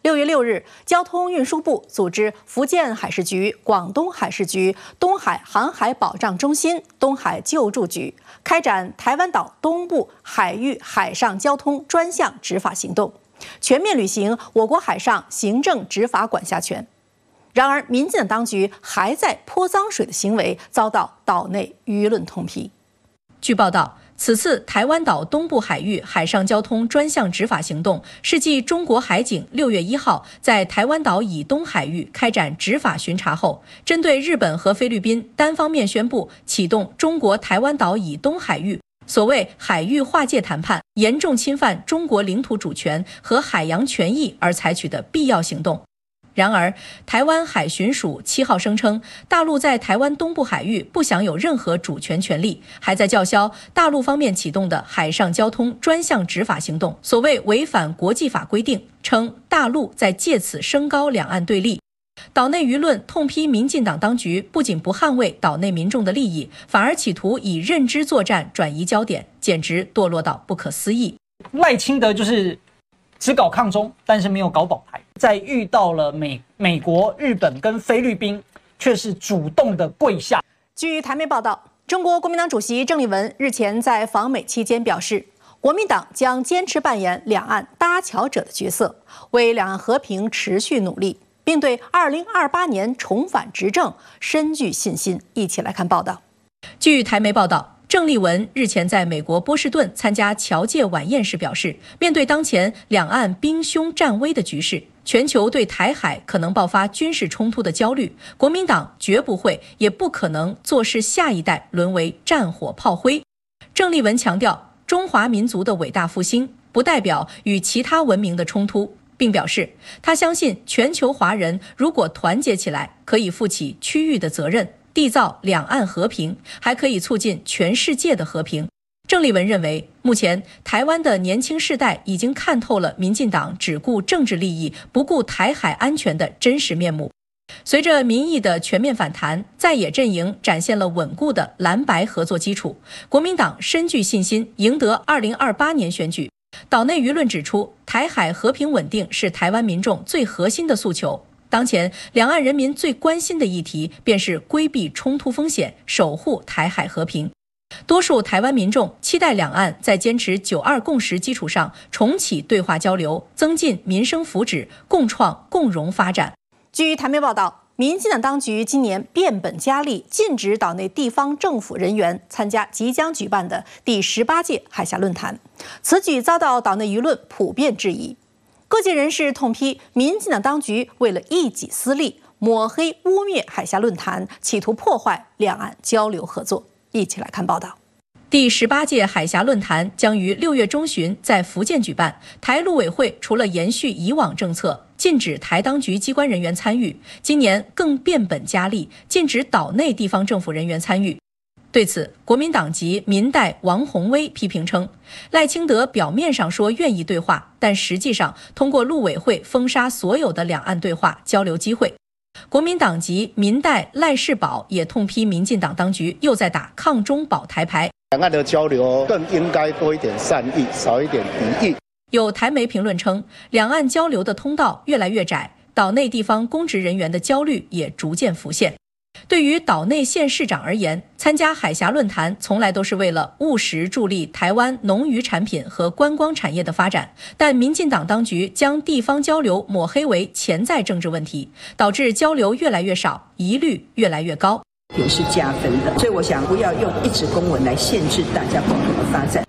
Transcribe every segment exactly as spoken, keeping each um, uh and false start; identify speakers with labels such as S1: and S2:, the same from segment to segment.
S1: 六月六日，交通运输部组织福建海事局、广东海事局、东海航海保障中心、东海救助局开展台湾岛东部海域海上交通专项执法行动，全面履行我国海上行政执法管辖权。然而，民进党当局还在泼脏水的行为遭到岛内舆论痛批。
S2: 据报道，此次台湾岛东部海域海上交通专项执法行动是继中国海警六月一号在台湾岛以东海域开展执法巡查后，针对日本和菲律宾单方面宣布启动中国台湾岛以东海域所谓海域划界谈判，严重侵犯中国领土主权和海洋权益而采取的必要行动。然而，台湾海巡署七号声称，大陆在台湾东部海域不享有任何主权权利，还在叫嚣大陆方面启动的海上交通专项执法行动所谓违反国际法规定，称大陆在借此升高两岸对立。岛内舆论痛批民进党当局不仅不捍卫岛内民众的利益，反而企图以认知作战转移焦点，简直堕落到不可思议。
S3: 赖清德就是只搞抗中，但是没有搞保台，在遇到了美美国、日本跟菲律宾，却是主动的跪下。
S1: 据台媒报道，中国国民党主席郑丽文日前在访美期间表示，国民党将坚持扮演两岸搭桥者的角色，为两岸和平持续努力，并对二零二八年重返执政深具信心。一起来看报道。
S2: 据台媒报道，郑丽文日前在美国波士顿参加侨界晚宴时表示，面对当前两岸兵凶战危的局势，全球对台海可能爆发军事冲突的焦虑，国民党绝不会也不可能坐视下一代沦为战火炮灰。郑丽文强调，中华民族的伟大复兴不代表与其他文明的冲突，并表示他相信全球华人如果团结起来，可以负起区域的责任，缔造两岸和平，还可以促进全世界的和平。郑丽文认为，目前台湾的年轻世代已经看透了民进党只顾政治利益、不顾台海安全的真实面目。随着民意的全面反弹，在野阵营展现了稳固的蓝白合作基础，国民党深具信心赢得二零二八年选举。岛内舆论指出，台海和平稳定是台湾民众最核心的诉求。当前两岸人民最关心的议题便是规避冲突风险，守护台海和平。多数台湾民众期待两岸在坚持九二共识基础上重启对话交流，增进民生福祉，共创共荣发展。
S1: 据台媒报道，民进党当局今年变本加厉，禁止岛内地方政府人员参加即将举办的第十八届海峡论坛，此举遭到岛内舆论普遍质疑。各界人士痛批民进党当局为了一己私利，抹黑污蔑海峡论坛，企图破坏两岸交流合作。一起来看报道。
S2: 第十八届海峡论坛将于六月中旬在福建举办。台陆委会除了延续以往政策，禁止台当局机关人员参与，今年更变本加厉，禁止岛内地方政府人员参与。对此，国民党籍民代王宏威批评称，赖清德表面上说愿意对话，但实际上通过陆委会封杀所有的两岸对话交流机会。国民党籍民代赖世宝也痛批民进党当局又在打抗中保台牌，
S4: 两岸的交流更应该多一点善意，少一点敌意。
S2: 有台媒评论称，两岸交流的通道越来越窄，岛内地方公职人员的焦虑也逐渐浮现。对于岛内县市长而言，参加海峡论坛从来都是为了务实助力台湾农渔产品和观光产业的发展，但民进党当局将地方交流抹黑为潜在政治问题，导致交流越来越少，疑虑越来越高。
S5: 也是加分的，所以我想不要用一纸公文来限制大家共同的发展。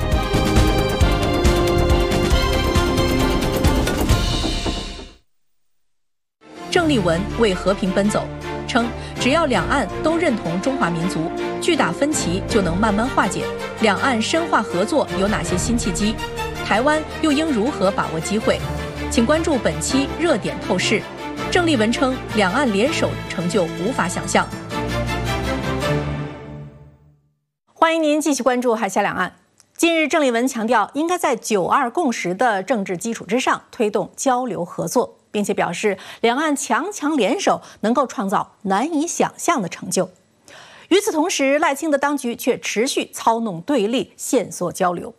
S2: 郑丽文为和平奔走，称只要两岸都认同中华民族，巨大分歧就能慢慢化解。两岸深化合作有哪些新契机？台湾又应如何把握机会？请关注本期热点透视。郑丽文称，两岸联手成就无法想象。
S1: 欢迎您继续关注海峡两岸。近日，郑丽文强调，应该在九二共识的政治基础之上推动交流合作，并且表示两岸强强联手能够创造难以想象的成就。与此同时，赖清德当局却持续操弄对立，限缩交流。